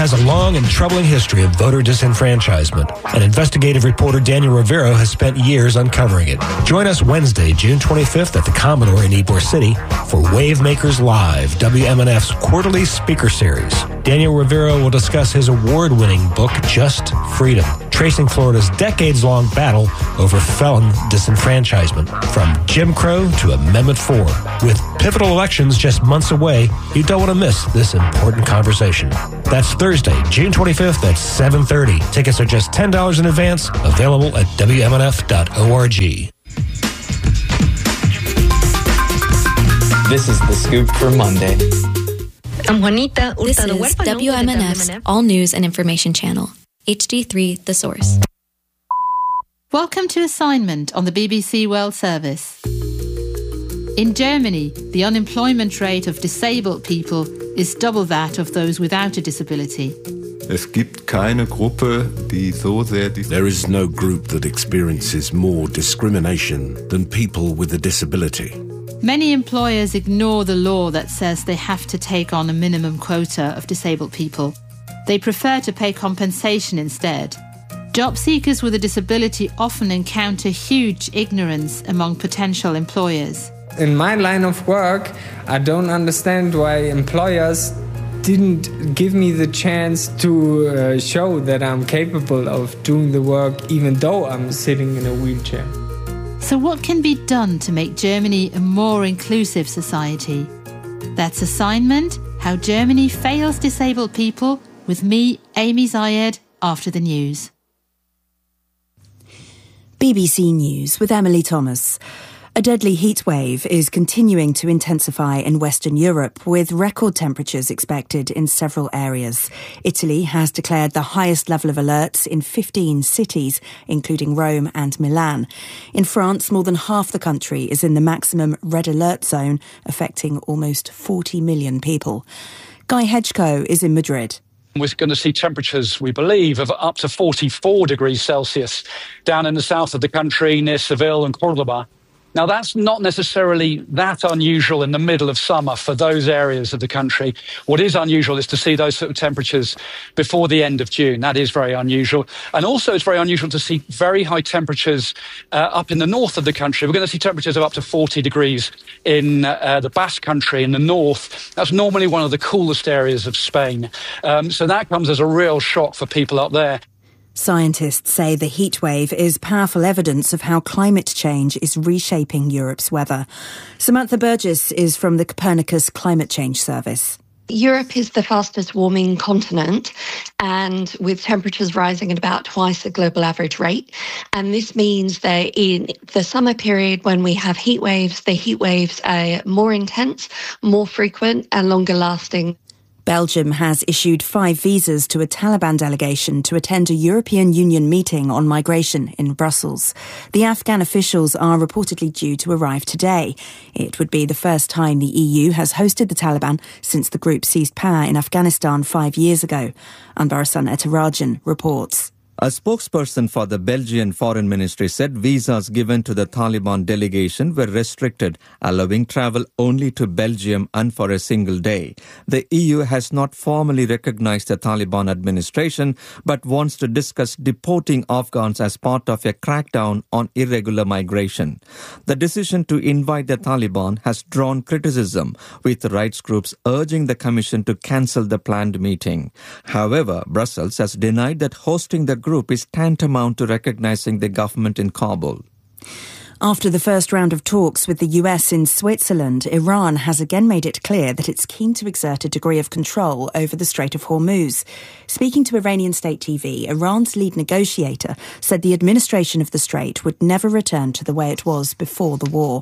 has a long and troubling history of voter disenfranchisement, and investigative reporter Daniel Rivero has spent years uncovering it. Join us Wednesday, June 25th at the Commodore in Ybor City for Wavemakers Live, WMNF's quarterly speaker series. Daniel Rivero will discuss his award-winning book, Just Freedom, tracing Florida's decades-long battle over felon disenfranchisement, from Jim Crow to Amendment 4. With pivotal elections just months away, you don't want to miss this important conversation. That's Thursday, June 25th at 7:30. Tickets are just $10 in advance, available at WMNF.org. This is The Scoop for Monday. I'm Juanita. This is WMNF's All News and Information Channel, HD3 The Source. Welcome to Assignment on the BBC World Service. In Germany, the unemployment rate of disabled people is double that of those without a disability. Es gibt keine Gruppe, die so sehr... There is no group that experiences more discrimination than people with a disability. Many employers ignore the law that says they have to take on a minimum quota of disabled people. They prefer to pay compensation instead. Job seekers with a disability often encounter huge ignorance among potential employers. In my line of work, I don't understand why employers didn't give me the chance to show that I'm capable of doing the work even though I'm sitting in a wheelchair. So what can be done to make Germany a more inclusive society? That's Assignment, How Germany Fails Disabled People, with me, Amy Zayed, after the news. BBC News with Emily Thomas. A deadly heatwave is continuing to intensify in Western Europe, with record temperatures expected in several areas. Italy has declared the highest level of alerts in 15 cities, including Rome and Milan. In France, more than half the country is in the maximum red alert zone, affecting almost 40 million people. Guy Hedgecoe is in Madrid. We're going to see temperatures, we believe, of up to 44 degrees Celsius down in the south of the country near Seville and Cordoba. Now, that's not necessarily that unusual in the middle of summer for those areas of the country. What is unusual is to see those sort of temperatures before the end of June. That is very unusual. And also it's very unusual to see very high temperatures up in the north of the country. We're going to see temperatures of up to 40 degrees in the Basque Country in the north. That's normally one of the coolest areas of Spain. So that comes as a real shock for people up there. Scientists say the heatwave is powerful evidence of how climate change is reshaping Europe's weather. Samantha Burgess is from the Copernicus Climate Change Service. Europe is the fastest warming continent, and with temperatures rising at about twice the global average rate. And this means that in the summer period when we have heat waves, the heat waves are more intense, more frequent and longer lasting. Belgium has issued 5 visas to a Taliban delegation to attend a European Union meeting on migration in Brussels. The Afghan officials are reportedly due to arrive today. It would be the first time the EU has hosted the Taliban since the group seized power in Afghanistan 5 years ago. Anbarasan Etarajan reports. A spokesperson for the Belgian Foreign Ministry said visas given to the Taliban delegation were restricted, allowing travel only to Belgium and for a single day. The EU has not formally recognized the Taliban administration, but wants to discuss deporting Afghans as part of a crackdown on irregular migration. The decision to invite the Taliban has drawn criticism, with rights groups urging the Commission to cancel the planned meeting. However, Brussels has denied that hosting the group is tantamount to recognizing the government in Kabul. After the first round of talks with the US in Switzerland, Iran has again made it clear that it's keen to exert a degree of control over the Strait of Hormuz. Speaking to Iranian state TV, Iran's lead negotiator said the administration of the strait would never return to the way it was before the war.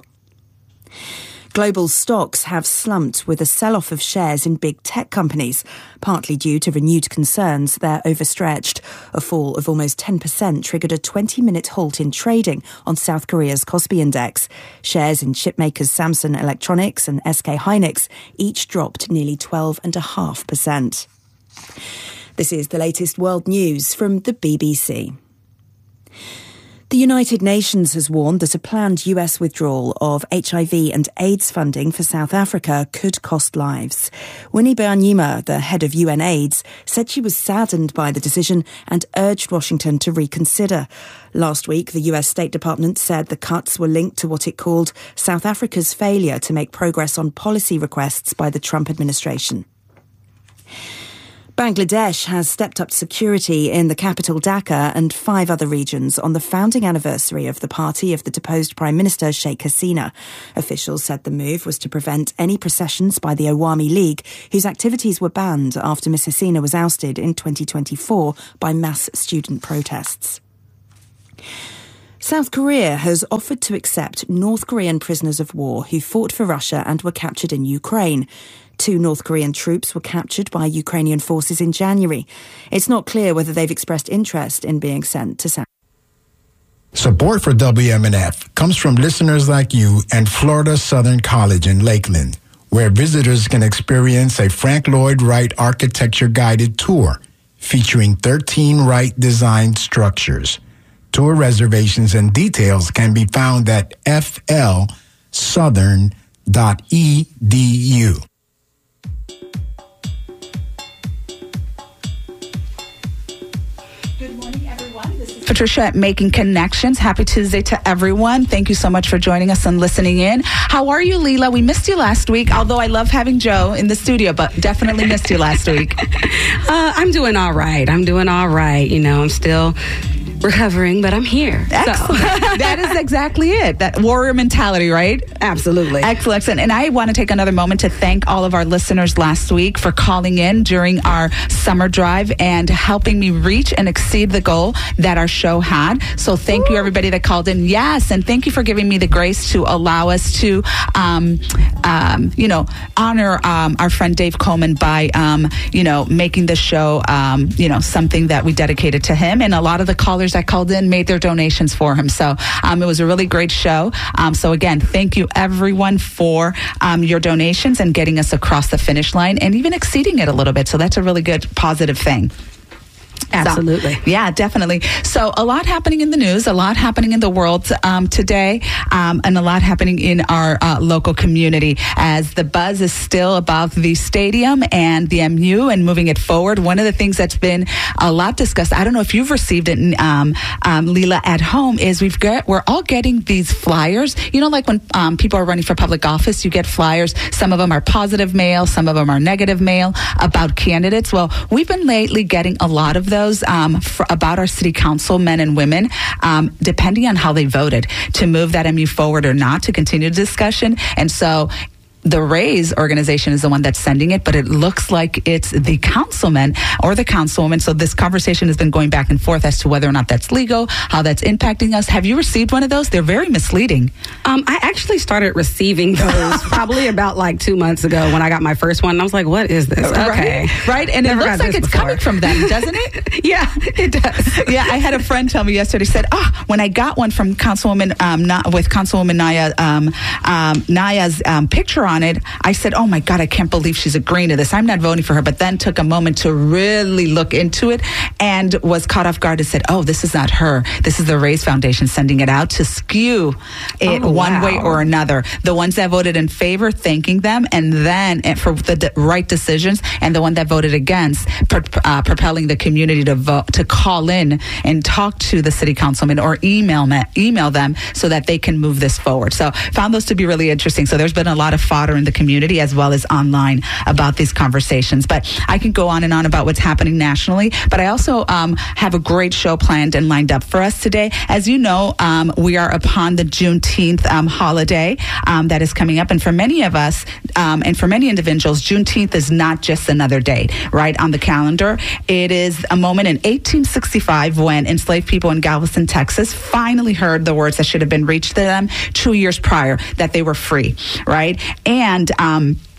Global stocks have slumped with a sell-off of shares in big tech companies, partly due to renewed concerns they're overstretched. A fall of almost 10% triggered a 20-minute halt in trading on South Korea's Kospi Index. Shares in chipmakers Samsung Electronics and SK Hynix each dropped nearly 12.5%. This is the latest world news from the BBC. The United Nations has warned that a planned US withdrawal of HIV and AIDS funding for South Africa could cost lives. Winnie Byanyima, the head of UNAIDS, said she was saddened by the decision and urged Washington to reconsider. Last week, the US State Department said the cuts were linked to what it called South Africa's failure to make progress on policy requests by the Trump administration. Bangladesh has stepped up security in the capital Dhaka and 5 other regions on the founding anniversary of the party of the deposed Prime Minister Sheikh Hasina. Officials said the move was to prevent any processions by the Awami League, whose activities were banned after Ms Hasina was ousted in 2024 by mass student protests. South Korea has offered to accept North Korean prisoners of war who fought for Russia and were captured in Ukraine. 2 North Korean troops were captured by Ukrainian forces in January. It's not clear whether they've expressed interest in being sent to South. Support for WMNF comes from listeners like you and Florida Southern College in Lakeland, where visitors can experience a Frank Lloyd Wright architecture-guided tour featuring 13 Wright-designed structures. Tour reservations and details can be found at flsouthern.edu. Patricia at Making Connections. Happy Tuesday to everyone. Thank you so much for joining us and listening in. How are you, Leela? We missed you last week, although I love having Joe in the studio, but definitely missed you last week. I'm doing all right. You know, I'm still recovering, but I'm here. Excellent. So. That is exactly it. That warrior mentality, right? Absolutely. Excellent. And I want to take another moment to thank all of our listeners last week for calling in during our summer drive and helping me reach and exceed the goal that our show had. So thank you, everybody that called in. Yes, and thank you for giving me the grace to allow us to, honor our friend Dave Coleman by, making the show, something that we dedicated to him. And a lot of the callers that called in made their donations for him. So it was a really great show. So again, thank you everyone for your donations and getting us across the finish line and even exceeding it a little bit. So that's a really good positive thing. Absolutely. So, yeah, definitely. So a lot happening in the news, a lot happening in the world today, and a lot happening in our local community as the buzz is still about the stadium and the MU and moving it forward. One of the things that's been a lot discussed, I don't know if you've received it, Leela, at home, is we're all getting these flyers. You know, like when people are running for public office, you get flyers. Some of them are positive mail, some of them are negative mail about candidates. Well, we've been lately getting a lot of those about our city council men and women, depending on how they voted to move that MU forward or not, to continue the discussion. And so the Raise organization is the one that's sending it, but it looks like it's the councilman or the councilwoman. So this conversation has been going back and forth as to whether or not that's legal, how that's impacting us. Have you received one of those? They're very misleading. I actually started receiving those probably about 2 months ago when I got my first one. And I was like, what is this? Okay. Right? And it looks like it's coming from them, doesn't it? Yeah, it does. Yeah, I had a friend tell me yesterday, said, when I got one from Councilwoman, with Councilwoman Naya's picture on it, I said, oh my God, I can't believe she's agreeing to this. I'm not voting for her, but then took a moment to really look into it and was caught off guard and said, oh, this is not her. This is the Raise Foundation sending it out to skew it one way or another. The ones that voted in favor, thanking them, and then for the right decisions, and the one that voted against, propelling the community to vote, to call in and talk to the city councilman or email them so that they can move this forward. So found those to be really interesting. So there's been a lot of fodder in the community as well as online about these conversations. But I can go on and on about what's happening nationally. But I also have a great show planned and lined up for us today. As you know, we are upon the Juneteenth holiday that is coming up. And for many of us and for many individuals, Juneteenth is not just another day, right, on the calendar. It is a moment in 1865 when enslaved people in Galveston, Texas finally heard the words that should have been reached to them 2 years prior, that they were free, right? And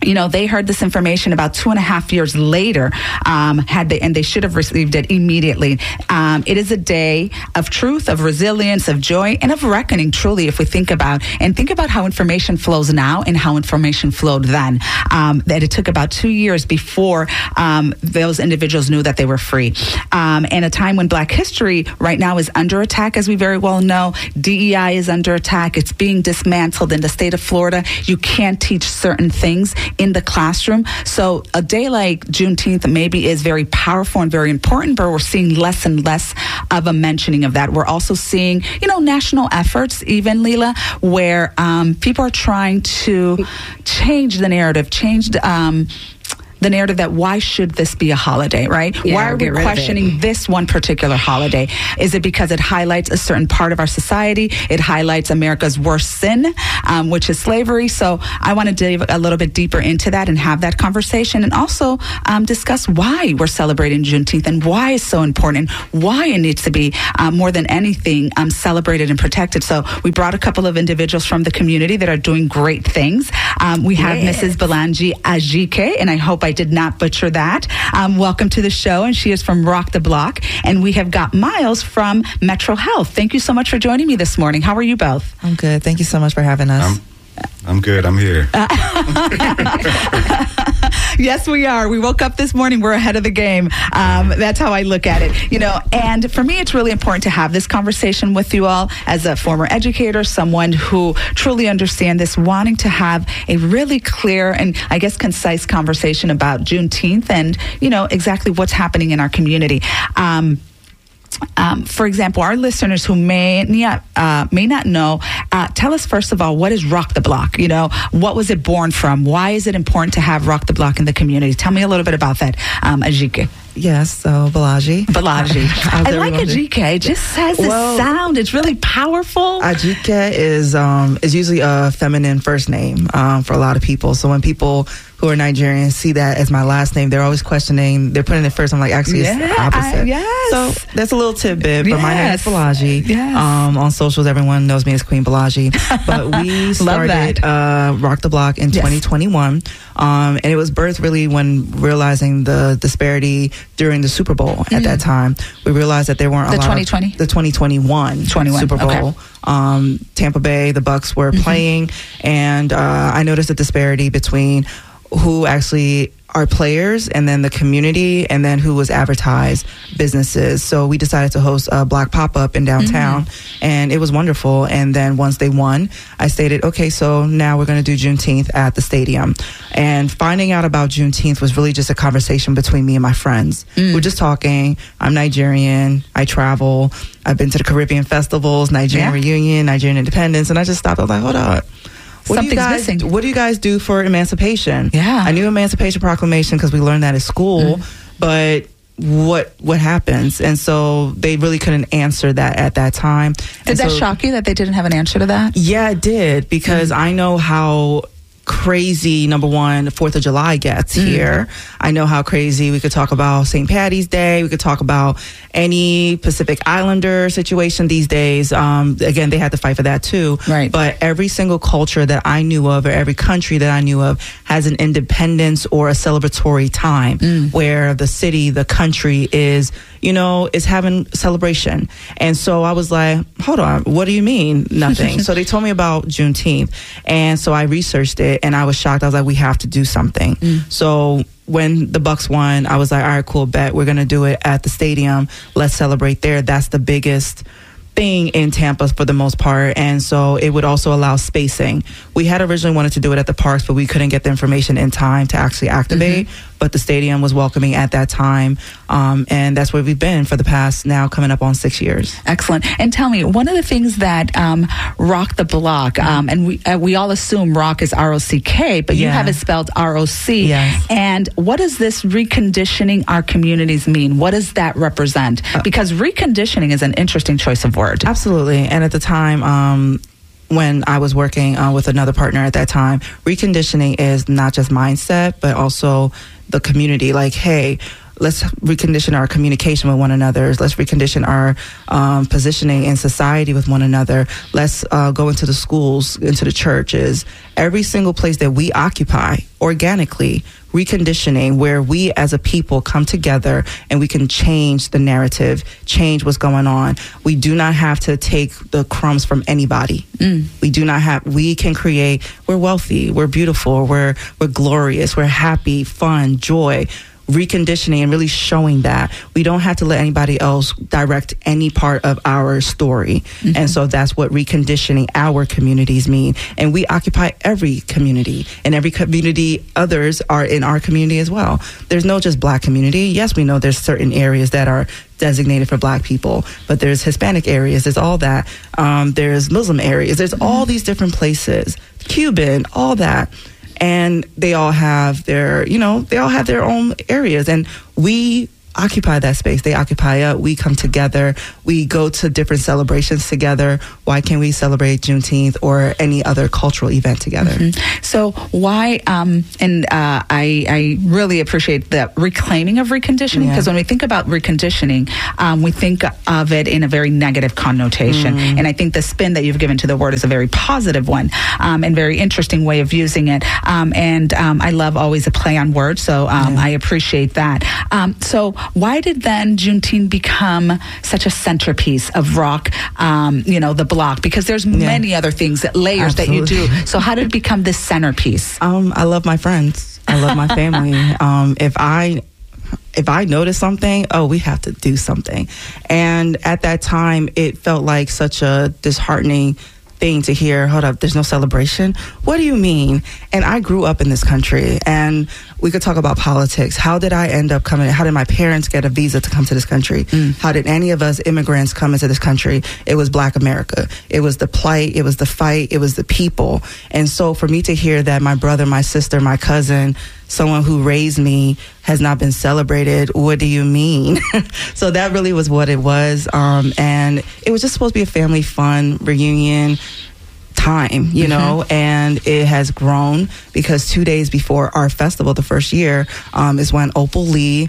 they heard this information about 2.5 years later, and they should have received it immediately. It is a day of truth, of resilience, of joy, and of reckoning, truly, if we think about how information flows now and how information flowed then. That it took about 2 years before those individuals knew that they were free. And a time when Black history right now is under attack, as we very well know. DEI is under attack. It's being dismantled in the state of Florida. You can't teach certain things in the classroom. So a day like Juneteenth maybe is very powerful and very important, but we're seeing less and less of a mentioning of that. We're also seeing, national efforts, even, Leela, where people are trying to change the narrative, the narrative that why should this be a holiday, right? Yeah, why are we questioning this one particular holiday? Is it because it highlights a certain part of our society? It highlights America's worst sin, which is slavery. So I want to dive a little bit deeper into that and have that conversation, and also discuss why we're celebrating Juneteenth and why it's so important and why it needs to be more than anything celebrated and protected. So we brought a couple of individuals from the community that are doing great things. We have Mrs. Belanji Ajike, and I hope I did not butcher that. Welcome to the show, and she is from Rock the Block. And we have got Miles from Metro Health. Thank you so much for joining me this morning. How are you both? I'm good. Thank you so much for having us. I'm good. I'm here. Yes, we are. We woke up this morning. We're ahead of the game. That's how I look at it. And for me, it's really important to have this conversation with you all as a former educator, someone who truly understands this, wanting to have a really clear and, I guess, concise conversation about Juneteenth and, exactly what's happening in our community. For example, our listeners who may not know, tell us first of all, what is Rock the Block? What was it born from? Why is it important to have Rock the Block in the community? Tell me a little bit about that, Ajike. Yes, so Balaji. I like Ajike. It just has this sound. It's really powerful. Ajike is usually a feminine first name for a lot of people. So when people who are Nigerians see that as my last name, they're always questioning. They're putting it first. I'm like, actually, it's the opposite. Yes. So that's a little tidbit. But my name is Balaji. Yes. On socials, everyone knows me as Queen Balaji. But we started Rock the Block in 2021. And it was birthed really when realizing the disparity during the Super Bowl at that time. We realized that there weren't a lot 2020? The 2021 Super Bowl. Okay. Tampa Bay, the Bucks were playing, and I noticed a disparity between who actually are players and then the community and then who was advertised businesses. So we decided to host a Black pop-up in downtown and it was wonderful. And then once they won, I stated, okay, so now we're going to do Juneteenth at the stadium. And finding out about Juneteenth was really just a conversation between me and my friends. We're just talking. I'm Nigerian. I travel. I've been to the Caribbean festivals, Nigerian Reunion, Nigerian Independence. And I just stopped. I was like, hold on. What do you guys do for emancipation? Yeah. I knew Emancipation Proclamation because we learned that at school, but what happens? And so they really couldn't answer that at that time. Did that shock you that they didn't have an answer to that? Yeah, it did, because I know how crazy, number one, the 4th of July gets here. I know how crazy we could talk about St. Patty's Day. We could talk about any Pacific Islander situation these days. Again, they had to fight for that too. Right. But every single culture that I knew of, or every country that I knew of, has an independence or a celebratory time where the city, the country is having celebration. And so I was like, hold on, what do you mean nothing? So they told me about Juneteenth. And so I researched it and I was shocked. I was like, we have to do something. So when the Bucks won, I was like, all right, cool, bet. We're going to do it at the stadium. Let's celebrate there. That's the biggest thing in Tampa for the most part. And so it would also allow spacing. We had originally wanted to do it at the parks, but we couldn't get the information in time to actually activate. But the stadium was welcoming at that time. And that's where we've been for the past, now coming up on 6 years. Excellent. And tell me, one of the things that Rock the Block, and we all assume rock is R-O-C-K, but you have it spelled R-O-C. Yes. And what does this reconditioning our communities mean? What does that represent? Because reconditioning is an interesting choice of word. Absolutely. And at the time, when I was working with another partner at that time, reconditioning is not just mindset, but also the community. Like, hey, let's recondition our communication with one another. Let's recondition our positioning in society with one another. Let's go into the schools, into the churches, every single place that we occupy organically, reconditioning where we as a people come together and we can change the narrative, change what's going on. We do not have to take the crumbs from anybody. We can create, we're wealthy, we're beautiful, we're glorious, we're happy, fun, joy. Reconditioning and really showing that we don't have to let anybody else direct any part of our story. And so that's what reconditioning our communities mean. And we occupy every community, and every community, others are in our community as well. There's no just Black community. Yes, we know there's certain areas that are designated for Black people, but there's Hispanic areas, there's all that. There's Muslim areas, there's all these different places, Cuban, all that. And they all have their, own areas. And we occupy that space. They occupy it. We come together. We go to different celebrations together. Why can't we celebrate Juneteenth or any other cultural event together? So why, I really appreciate the reclaiming of reconditioning, because when we think about reconditioning, we think of it in a very negative connotation. And I think the spin that you've given to the word is a very positive one, and very interesting way of using it. I love always a play on words, so I appreciate that. So why did then Juneteenth become such a centerpiece of Rock, the block? Because there's many other things, layers that you do. So how did it become this centerpiece? I love my friends. I love my family. If I notice something, we have to do something. And at that time, it felt like such a disheartening thing to hear. Hold up, there's no celebration? What do you mean? And I grew up in this country, and we could talk about politics. How did I end up coming? How did my parents get a visa to come to this country? How did any of us immigrants come into this country? It was Black America. It was the plight. It was the fight. It was the people. And so for me to hear that my brother, my sister, my cousin, someone who raised me has not been celebrated, what do you mean? So that really was what it was. And it was just supposed to be a family fun reunion time, and it has grown because 2 days before our festival, the first year, is when Opal Lee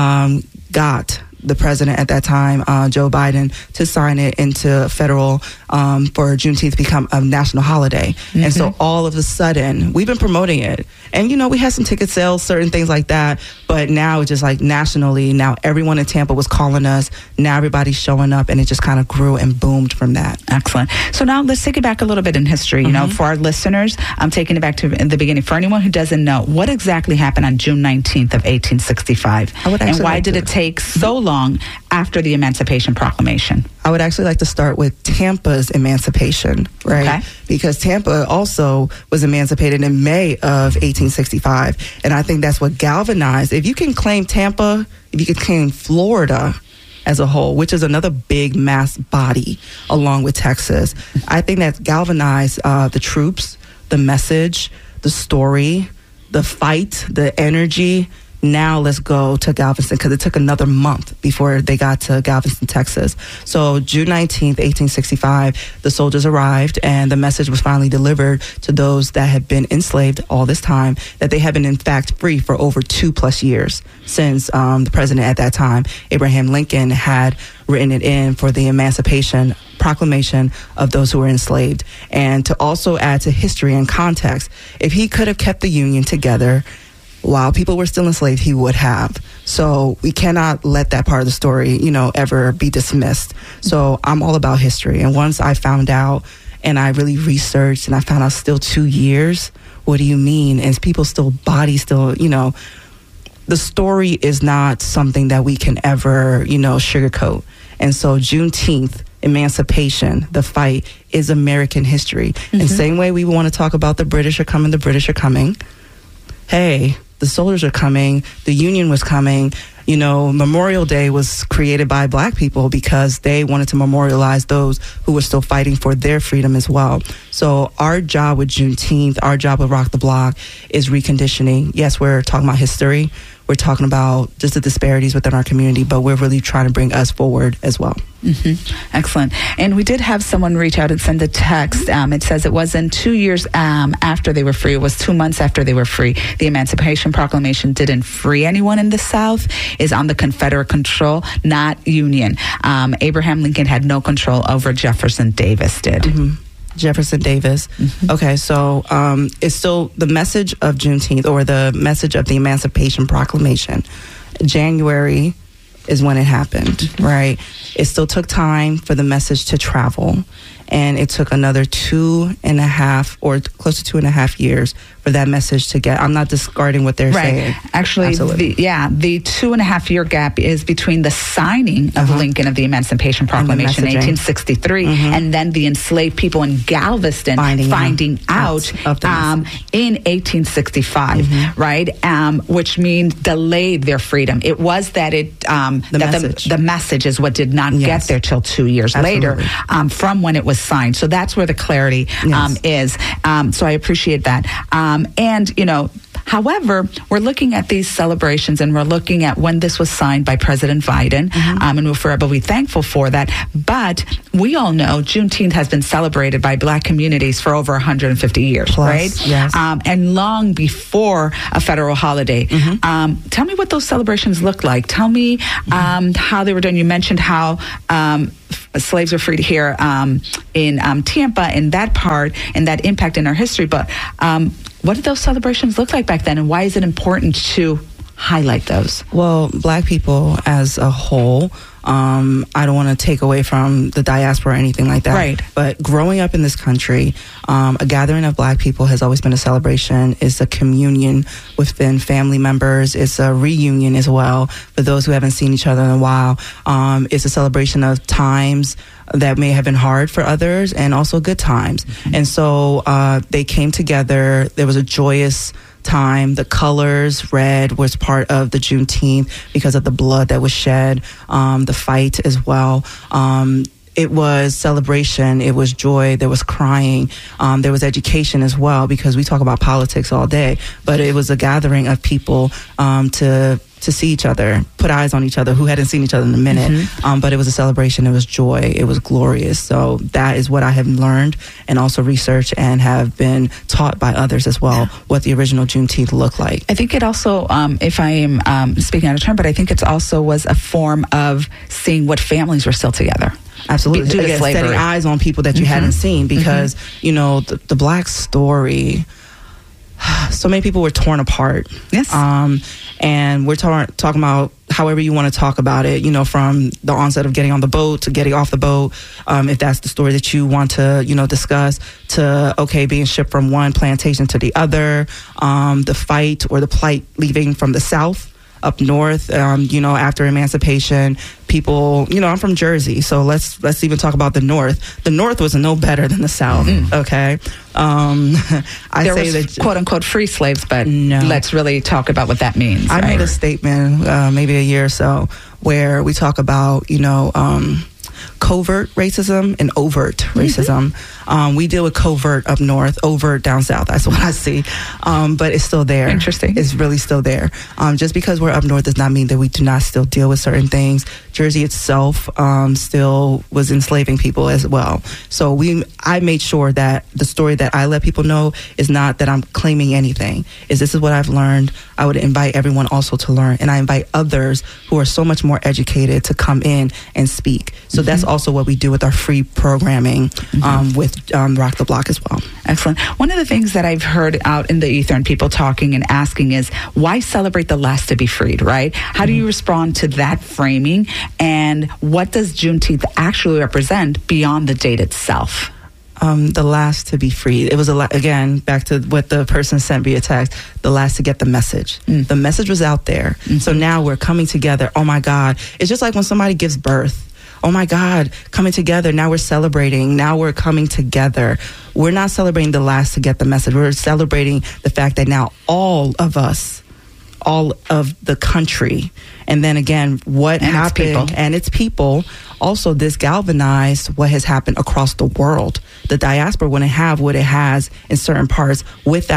got the president at that time, Joe Biden, to sign it into federal for Juneteenth to become a national holiday. And so all of a sudden, we've been promoting it. And, we had some ticket sales, certain things like that. But now it's just like nationally, now everyone in Tampa was calling us. Now everybody's showing up, and it just kind of grew and boomed from that. Excellent. So now let's take it back a little bit in history. For our listeners, I'm taking it back to the beginning. For anyone who doesn't know, what exactly happened on June 19th of 1865? And why did it take so long after the Emancipation Proclamation? I would actually like to start with Tampa's emancipation, right? Okay. Because Tampa also was emancipated in May of 1865. And I think that's what galvanized. If you can claim Tampa, if you can claim Florida as a whole, which is another big mass body along with Texas, I think that galvanized the troops, the message, the story, the fight, the energy. Now let's go to Galveston, because it took another month before they got to Galveston, Texas. So June 19th, 1865, the soldiers arrived, and the message was finally delivered to those that had been enslaved all this time, that they had been in fact free for over 2+ years since the president at that time, Abraham Lincoln, had written it in for the Emancipation Proclamation of those who were enslaved. And to also add to history and context, if he could have kept the Union together while people were still enslaved, he would have. So we cannot let that part of the story, ever be dismissed. So I'm all about history. And once I found out and I really researched and I found out still 2 years, what do you mean? And people still, bodies still, the story is not something that we can ever, sugarcoat. And so Juneteenth, emancipation, the fight, is American history. And same way we want to talk about the British are coming. Hey, the soldiers are coming. The Union was coming. Memorial Day was created by Black people because they wanted to memorialize those who were still fighting for their freedom as well. So our job with Juneteenth, our job with Rock the Block, is reconditioning. Yes, we're talking about history. we're talking about just the disparities within our community, but we're really trying to bring us forward as well. Excellent. And we did have someone reach out and send a text. It says it wasn't 2 years after they were free. It was 2 months after they were free. The Emancipation Proclamation didn't free anyone in the South. Is on the Confederate control, not Union. Abraham Lincoln had no control over Jefferson Davis did. Jefferson Davis. Okay, so it's still the message of Juneteenth, or the message of the Emancipation Proclamation. January is when it happened, right? It still took time for the message to travel, and it took another 2.5 or close to 2.5 years for that message to get. I'm not discarding what they're saying. Actually, the 2.5 year gap is between the signing of Lincoln of the Emancipation Proclamation in 1863 and then the enslaved people in Galveston finding out in 1865, right? Which means delayed their freedom. It was that the message is what did not get there till 2 years later from when it was signed. So that's where the clarity is. So I appreciate that. And, however, we're looking at these celebrations and we're looking at when this was signed by President Biden, and we'll forever be thankful for that. But we all know Juneteenth has been celebrated by Black communities for over 150 years, right? Yes. And long before a federal holiday. Tell me what those celebrations look like. Tell me how they were done. You mentioned how slaves were freed here in Tampa, and that part and that impact in our history. But what did those celebrations look like back then, and why is it important to highlight those? Well, Black people as a whole, I don't want to take away from the diaspora or anything like that. Right. But growing up in this country, a gathering of Black people has always been a celebration. It's a communion within family members. It's a reunion as well for those who haven't seen each other in a while. It's a celebration of times that may have been hard for others and also good times. And so they came together. There was a joyous time. The colors, red was part of the Juneteenth because of the blood that was shed, the fight as well. It was celebration. It was joy. There was crying. There was education as well, because we talk about politics all day, but it was a gathering of people to see each other, put eyes on each other who hadn't seen each other in a minute. But it was a celebration. It was joy. It was glorious. So that is what I have learned and also researched and have been taught by others as well, what the original Juneteenth looked like. I think it also, if I am speaking out of turn, but I think it also was a form of seeing what families were still together. Absolutely. Due to slavery. Setting eyes on people that you hadn't seen, because, the Black story, so many people were torn apart. Yes. And we're talking about however you want to talk about it, from the onset of getting on the boat to getting off the boat, if that's the story that you want to, discuss, to, being shipped from one plantation to the other, the fight or the plight leaving from the South up north, after emancipation. People, I'm from Jersey, so let's even talk about the North. The North was no better than the South, okay? There was quote-unquote free slaves, but let's really talk about what that means. I made a statement maybe a year or so where we talk about, covert racism and overt racism. We deal with covert up north, overt down south. That's what I see. But it's still there. Interesting. It's really still there. Just because we're up north does not mean that we do not still deal with certain things. Jersey itself still was enslaving people as well. So I made sure that the story that I let people know is not that I'm claiming anything. This is what I've learned. I would invite everyone also to learn. And I invite others who are so much more educated to come in and speak. So that's also what we do with our free programming with Rock the Block as well. Excellent. One of the things that I've heard out in the ether and people talking and asking is, why celebrate the last to be freed, right? How do you respond to that framing? And what does Juneteenth actually represent beyond the date itself? The last to be free. It was again, back to what the person sent via text, the last to get the message. The message was out there. So now we're coming together. Oh my God. It's just like when somebody gives birth. Oh my God, coming together. Now we're celebrating. Now we're coming together. We're not celebrating the last to get the message. We're celebrating the fact that now all of us, all of the country, and then again, what happened, and its people, also this galvanized what has happened across the world. The diaspora wouldn't have what it has in certain parts without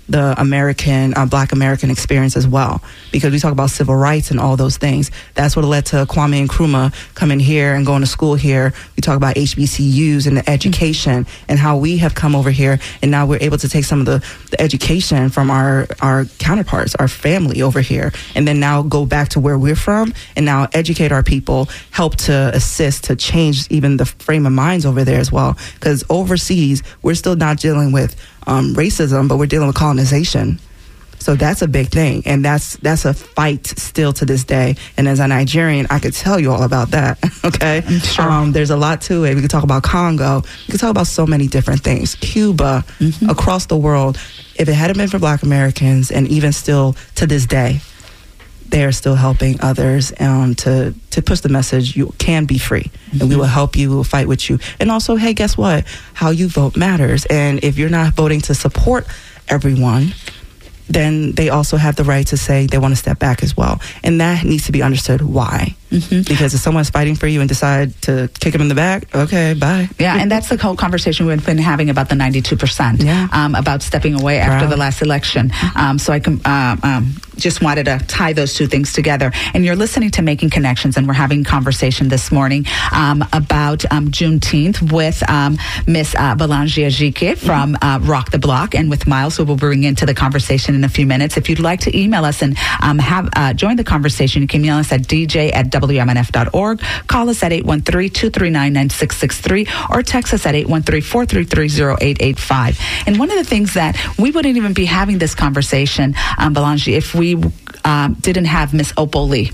the American, Black American experience as well. Because we talk about civil rights and all those things. That's what led to Kwame Nkrumah coming here and going to school here. We talk about HBCUs and the education and how we have come over here, and now we're able to take some of the education from our counterparts, our family over here, and then now go back to where we're from and now educate our people, help to assist to change even the frame of minds over there as well. Because overseas, we're still not dealing with racism, but we're dealing with colonization. So that's a big thing, and that's a fight still to this day. And as a Nigerian, I could tell you all about that. Okay, sure. There's a lot to it. We could talk about Congo. We could talk about so many different things. Cuba, across the world. If it hadn't been for Black Americans, and even still to this day, they are still helping others to push the message, you can be free, and we will help you, we will fight with you. And also, hey, guess what? How you vote matters. And if you're not voting to support everyone, then they also have the right to say they want to step back as well. And that needs to be understood why. Because if someone's fighting for you and decide to kick them in the back, okay, bye. Yeah, and that's the whole conversation we've been having about the 92%, about stepping away after the last election. So I can just wanted to tie those two things together. And you're listening to Making Connections, and we're having conversation this morning about Juneteenth with Miss Balanji Ajike from Rock the Block, and with Miles, who we'll bring into the conversation in a few minutes. If you'd like to email us and join the conversation, you can email us at dj@wmnf.org. Call us at 813-239-9663 or text us at 813-433-0885. And one of the things that we wouldn't even be having this conversation, Balanji, if we didn't have Miss Opal Lee.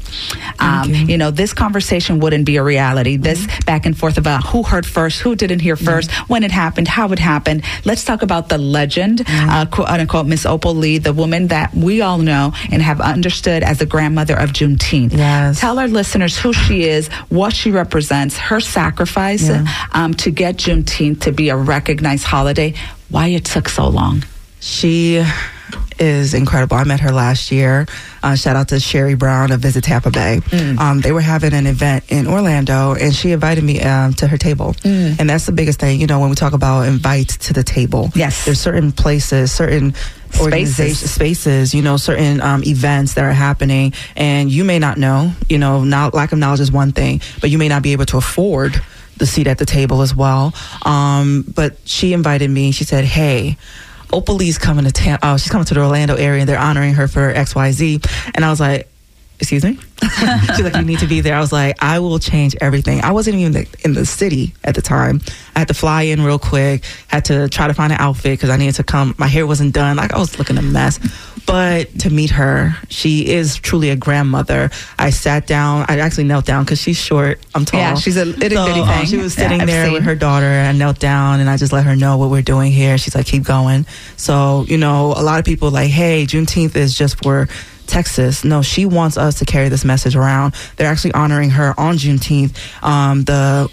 This conversation wouldn't be a reality. This back and forth about who heard first, who didn't hear first, when it happened, how it happened. Let's talk about the legend, quote unquote, Miss Opal Lee, the woman that we all know and have understood as the grandmother of Juneteenth. Yes. Tell our listeners who she is, what she represents, her sacrifice to get Juneteenth to be a recognized holiday, why it took so long. She is incredible. I met her last year. Shout out to Sherry Brown of Visit Tampa Bay. They were having an event in Orlando, and she invited me to her table. And that's the biggest thing, when we talk about invite to the table. Yes. There's certain places, certain organizations, spaces, certain events that are happening, and you may not know, lack of knowledge is one thing, but you may not be able to afford the seat at the table as well. But she invited me. She said, hey, Opal Lee's coming to she's coming to the Orlando area, and they're honoring her for XYZ. And I was like, excuse me? She's like, you need to be there. I was like, I will change everything. I wasn't even in the city at the time. I had to fly in real quick, had to try to find an outfit because I needed to come. My hair wasn't done. I was looking a mess. But to meet her, she is truly a grandmother. I sat down. I actually knelt down because she's short. I'm tall. Yeah, she's a itty bitty thing. She was sitting there with her daughter, and I knelt down and I just let her know what we're doing here. She's like, keep going. So, a lot of people like, hey, Juneteenth is just for Texas. No, she wants us to carry this message around. They're actually honoring her on Juneteenth. The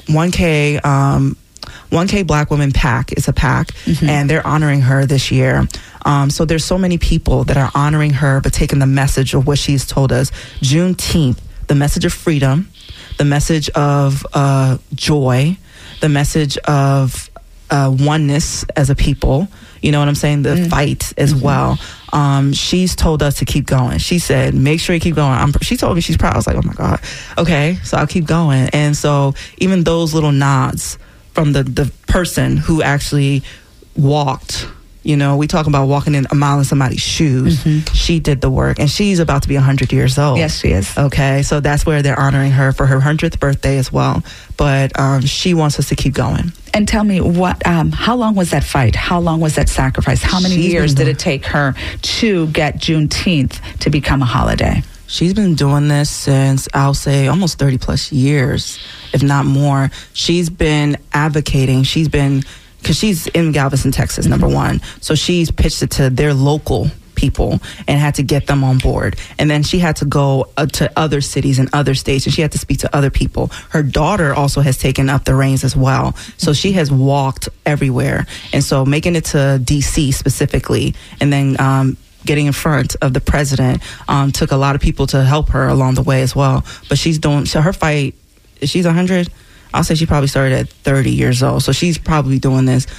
1K Black Women PAC is a PAC, and they're honoring her this year. So there's so many people that are honoring her, but taking the message of what she's told us. Juneteenth, the message of freedom, the message of joy, the message of oneness as a people. You know what I'm saying? The fight as well. She's told us to keep going. She said, make sure you keep going. She told me she's proud. I was like, oh my God. Okay, so I'll keep going. And so even those little nods from the person who actually walked, we talk about walking in a mile in somebody's shoes. She did the work, and she's about to be 100 years old. Yes, she is. Okay, so that's where they're honoring her for her 100th birthday as well. But she wants us to keep going. And tell me, how long was that fight? How long was that sacrifice? How many years did it take her to get Juneteenth to become a holiday? She's been doing this since, I'll say, almost 30 plus years, if not more. She's been advocating. Because she's in Galveston, Texas, number one. So she's pitched it to their local people and had to get them on board. And then she had to go to other cities and other states, and she had to speak to other people. Her daughter also has taken up the reins as well. So she has walked everywhere. And so making it to D.C. specifically, and then getting in front of the president took a lot of people to help her along the way as well. But her fight, she's 100. I'll say she probably started at 30 years old. So she's probably doing this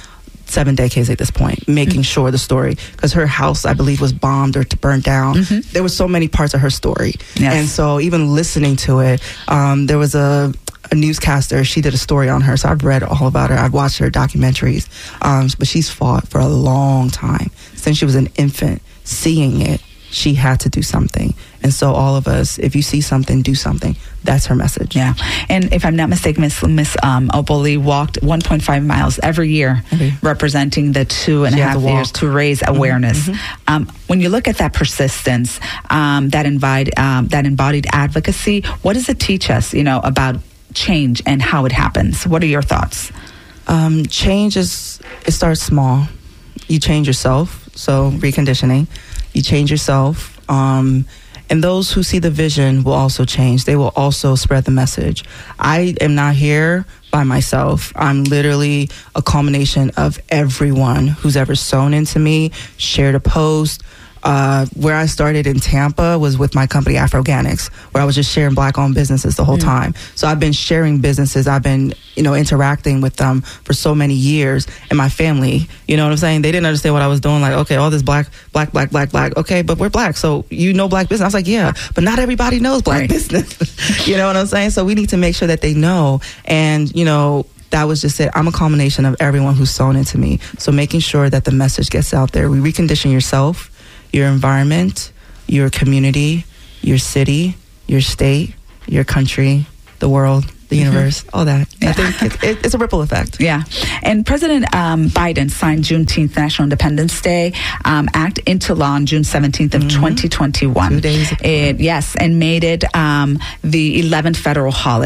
7 decades at this point, making sure the story, because her house, I believe, was bombed or burned down. There were so many parts of her story. And so even listening to it, there was a newscaster, she did a story on her, so I've read all about her. I've watched her documentaries, but she's fought for a long time. Since she was an infant, seeing it, she had to do something. And so all of us, if you see something, do something. That's her message. Yeah. And if I'm not mistaken, Miss Opoli walked 1.5 miles every year, representing the 2.5 years to raise awareness. When you look at that persistence, that embodied advocacy, what does it teach us, about change and how it happens? What are your thoughts? Change it starts small. You change yourself, so reconditioning. You change yourself, and those who see the vision will also change. They will also spread the message. I am not here by myself. I'm literally a culmination of everyone who's ever sewn into me, shared a post. Where I started in Tampa was with my company Afro-Organics, where I was just sharing Black-owned businesses the whole time. So I've been sharing businesses. I've been, interacting with them for so many years. And my family, you know what I'm saying? They didn't understand what I was doing. Like, okay, all this black. Okay, but we're Black. So Black business. I was like, yeah, but not everybody knows Black business. You know what I'm saying? So we need to make sure that they know. And, that was just it. I'm a culmination of everyone who's sewn into me. So making sure that the message gets out there. We recondition yourself, your environment, your community, your city, your state, your country, the world, the universe, all that. I think it's a ripple effect. Yeah. And President Biden signed Juneteenth, National Independence Day Act into law on June 17th of 2021. 2 days ago. And made it the 11th federal holiday.